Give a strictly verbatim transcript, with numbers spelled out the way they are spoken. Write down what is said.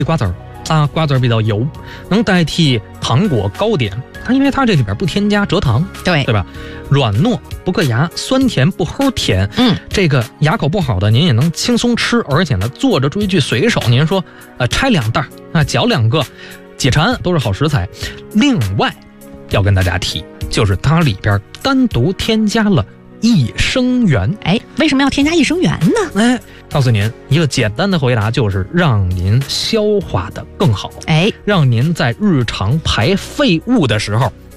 瓜子儿啊，瓜子儿比较油，能代替糖果糕点。它因为它这里边不添加蔗糖， 对对吧？软糯不硌牙，酸甜不齁甜。 嗯， 这个牙口不好的您也能轻松吃，而且呢，坐着追剧随手您说呃拆两袋啊，嚼两个，解馋都是好食材。另外要跟大家提，就是它里边单独添加了益生元。 哎，为什么要添加益生元呢？ 哎，告诉您一个简单的回答，就是让您消化的更好， 哎， 让您在日常排废物的时候